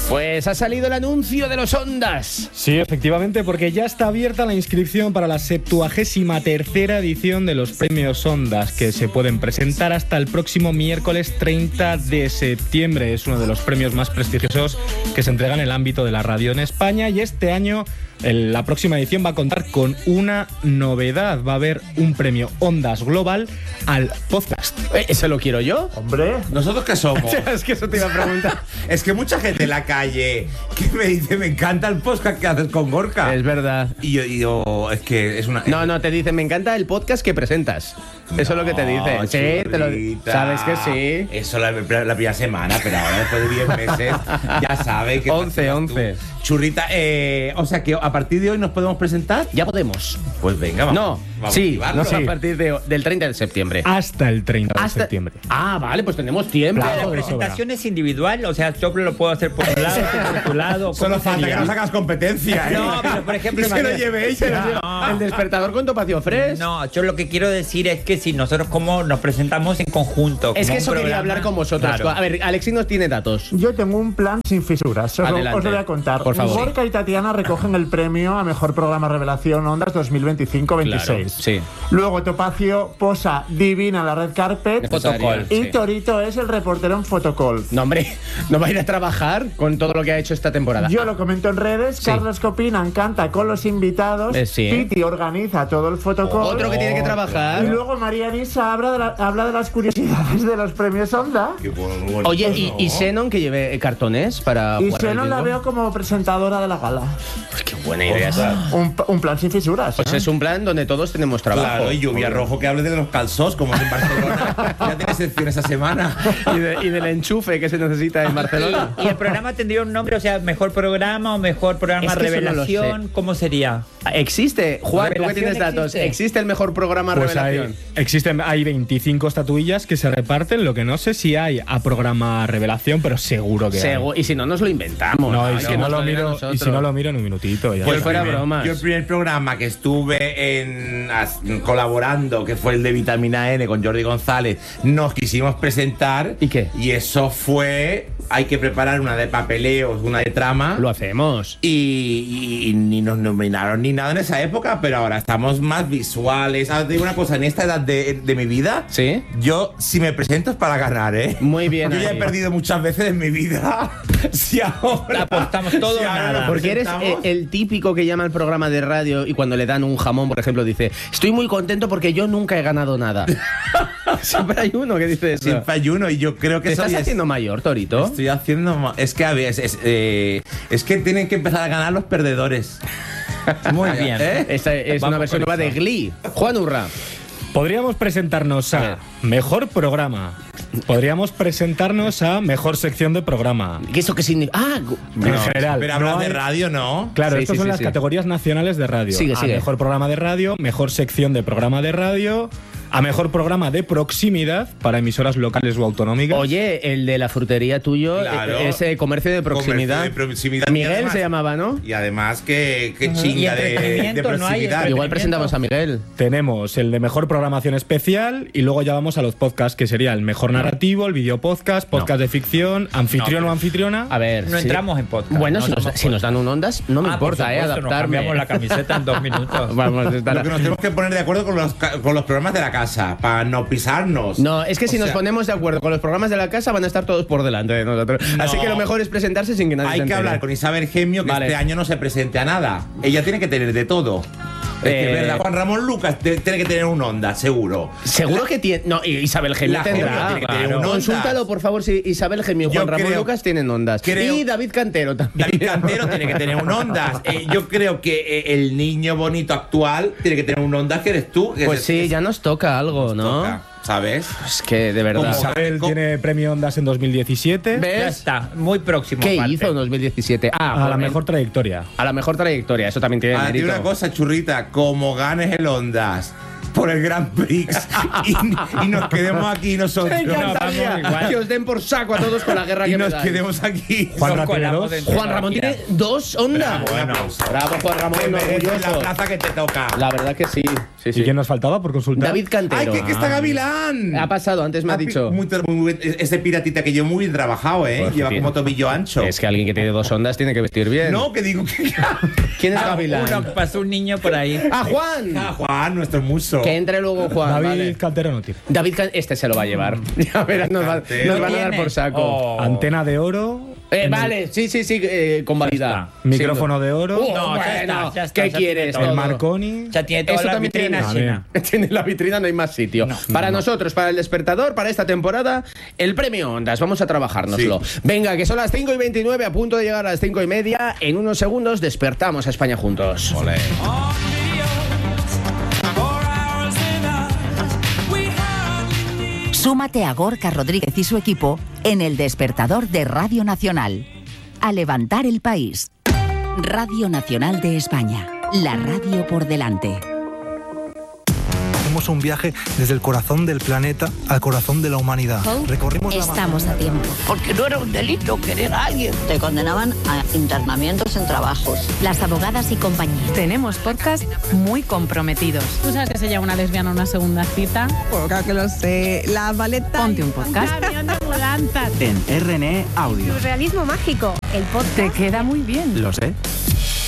Pues ha salido el anuncio de los Ondas. Sí, efectivamente, porque ya está abierta la inscripción para la 73ª edición de los premios Ondas, que se pueden presentar hasta el próximo miércoles 30 de septiembre. Es uno de los premios más prestigiosos que se entregan en el ámbito de la radio en España, y este año la próxima edición va a contar con una novedad. Va a haber un premio Ondas Global al podcast. ¿Eso lo quiero yo? Hombre, ¿nosotros qué somos? Es que eso te iba a preguntar. Es que mucha gente en la calle que me dice, me encanta el podcast que haces con Gorka. Es verdad. Y yo es que es una... No, te dicen, me encanta el podcast que presentas. Eso es lo que te dicen. Sí, te lo sabes que sí. Eso la primera semana, pero ahora después de 10 meses ya sabe que... 11. Churrita, o sea que a partir de hoy nos podemos presentar. Ya podemos. Pues venga, vamos. A partir del 30 de septiembre. Hasta el 30 de septiembre. Ah, vale, pues tenemos tiempo. La presentación es individual, o sea, yo lo puedo hacer por un lado, por tu lado. Solo falta que nos hagas competencia, ¿eh? No, pero por ejemplo... que se lo lleve ella. No. El despertador con Topacio Fresh. No, yo lo que quiero decir es que si nosotros como nos presentamos en conjunto. Es que eso quería hablar con vosotros. Claro. A ver, Alexis nos tiene datos. Yo tengo un plan sin fisuras, os lo voy a contar. Por favor. Gorka y Tatiana recogen el premio a Mejor Programa Revelación Ondas 2025-26. Claro, sí. Luego Topacio posa divina en la red carpet. Fotocall, y sí. Torito es el reportero en Fotocall. No, hombre, no va a ir a trabajar con todo lo que ha hecho esta temporada. Yo lo comento en redes, Sí. Carlos Copinan canta con los invitados, Sí. Piti organiza todo el Fotocall. Otro que tiene que trabajar. Y luego María Nisa habla de las curiosidades de los premios Onda. Qué bonito, Oye, ¿no? ¿y Xenon que lleve cartones para Y jugar al Xenon la bingo? veo como presentadora de la gala. Pues qué buena idea esa. Un plan sin fisuras. Pues ¿eh? es un plan donde todos tenemos trabajo. Claro, y Lluvia Rojo que hable de los calzós, como es en Barcelona. Ya tienes sección esa semana. y del enchufe que se necesita en Barcelona. Y el programa tendría un nombre, o sea, mejor programa o mejor programa Es que eso no lo revelación, sé. ¿cómo sería? ¿Existe? Juan, tú que tienes datos. ¿Existe? ¿Existe el mejor programa Pues revelación? hay 25 estatuillas que se reparten. Lo que no sé si hay a programa Revelación, pero seguro que hay. Y si no, nos lo inventamos. No, y Ay, si que no nos lo digan a miro, nosotros. y si no lo miro en un minutito. Ya Pues está. fuera bromas. Yo el primer programa que estuve colaborando, que fue el de Vitamina N con Jordi González, nos quisimos presentar. ¿Y qué? Y eso fue... Hay que preparar una de papeleos, una de trama. Lo hacemos. Y ni nos nominaron ni nada en esa época, pero ahora estamos más visuales. Ahora te digo una cosa, en esta edad de mi vida, ¿Sí? yo si me presento es para ganar, ¿eh? Muy bien. Yo ya he ahí. perdido muchas veces en mi vida. Si ahora Apostamos todo o ahora nada. nos Porque eres presentamos- el típico que llama al programa de radio y cuando le dan un jamón, por ejemplo, dice: estoy muy contento porque yo nunca he ganado nada. Siempre hay uno que dice eso. Siempre hay uno, y yo creo que ¿Te eso estás ya es- haciendo mayor, Torito? Estoy haciendo... Es que a veces... es que tienen que empezar a ganar los perdedores. Muy bien. Esta es una Vamos versión por nueva de eso. Glee. Juan Urra. Podríamos presentarnos A ver. a Mejor Programa. Podríamos presentarnos a Mejor Sección de Programa. ¿Qué esto qué significa? En general. Pero hablas no de hay- radio, ¿no? Claro, Sí, estas sí, son sí, las sí. categorías nacionales de radio. Sigue, a sigue. Mejor Programa de Radio, Mejor Sección de Programa de Radio, a Mejor Programa de Proximidad para emisoras locales o autonómicas. Oye, el de la frutería tuyo Claro. es comercio de proximidad. Comercio de proximidad. Y Miguel además- se llamaba, ¿no? Y además que Y chinga de entretenimiento, no hay proximidad. Igual presentamos a Miguel. Tenemos el de Mejor Programación Especial y luego ya vamos a los podcasts, que sería el Mejor Narrativo, el Video Podcast, podcast de ficción, anfitrión o anfitriona. A ver. No sí. entramos en podcast. Bueno, no si, somos si nos dan un Ondas, no me por importa, supuesto, nos adaptarme. cambiamos la camiseta en 2 minutos. Vamos a estar. Lo que nos tenemos que poner de acuerdo con los programas de la casa, para no pisarnos. No, es que si O nos sea, ponemos de acuerdo con los programas de la casa van a estar todos por delante de nosotros. No. Así que lo mejor es presentarse sin que nadie se Hay que entere. hablar con Isabel Gemio, que Vale. este año no se presente a nada. Ella tiene que tener de todo. Es que es verdad, Juan Ramón Lucas tiene que tener un Onda, seguro. Seguro que tiene. No, Isabel Gemio La Gemio tendrá. tiene que tener un Ondas. Consúltalo, por favor, si Isabel Gemio y Yo Juan Ramón creo- Lucas tienen ondas. creo- Y David Cantero también. David Cantero tiene que tener un Ondas. Yo creo que el niño bonito actual tiene que tener un Ondas, que eres tú. que Pues es- sí, que ya nos toca algo, ¿no? toca, ¿sabes? Es que de verdad. Como- Isabel tiene premio Ondas en 2017 Ya ¿Ves? está, muy próximo. ¿Qué aparte. hizo en 2017? a la mejor trayectoria. A la mejor trayectoria, eso también tiene Ahora, mérito. una cosa, churrita, como ganes el Ondas por el Grand Prix y nos quedemos aquí nosotros. Me encantaría vamos igual. que os den por saco a todos con la guerra Y que me nos dais. quedemos aquí. Juan Nos Ramón colamos dos. dentro Juan de la Ramón máquina. tiene 2 ondas. Bueno, Bravo, Juan Ramón, te mereces la orgulloso. plaza que te toca. La verdad que sí. Sí, sí. ¿Y quién nos faltaba por consultar? David Cantero. ¡Ay, que está Gavilán! Ha pasado, antes me ha dicho. Muy bien. Ese piratita que yo muy bien trabajado, ¿eh? Pues, Lleva tío. como tobillo ancho. Es que alguien que tiene 2 ondas tiene que vestir bien. No, que digo que... ¿Quién es Gavilán? Uno, pasó un niño por ahí. ¡Ah, Juan! Juan, nuestro muso. Que entre luego Juan. David vale. Cantero no tiene. Este se lo va a llevar. Ya verás, nos van a dar por saco. Oh. Antena de oro. Vale, sí, convalida. Micrófono de oro. No, ya está, ya está, ¿Qué ya quieres? tiene el todo? Marconi. Ya tiene toda Eso la también vitrina tiene. china. Tiene la vitrina, no hay más sitio. Para nosotros, para el despertador, para esta temporada, el premio Ondas. Vamos a trabajárnoslo. Venga, que son las 5:29, a punto de llegar a las 5:30. En unos segundos despertamos a España juntos. Olé. Súmate a Gorka Rodríguez y su equipo en el despertador de Radio Nacional. A levantar el país. Radio Nacional de España. La radio por delante. Hacemos un viaje desde el corazón del planeta al corazón de la humanidad. Recorrimos la Estamos a tiempo. Porque no era un delito querer a alguien. Te condenaban a internamientos en trabajos. Las abogadas y compañía. Tenemos podcast muy comprometidos. ¿Tú sabes que se llama una lesbiana a una segunda cita? Claro que lo sé. La maleta. Ponte un podcast. En RNE Audio. Realismo mágico. El podcast. Te queda muy bien. Lo sé.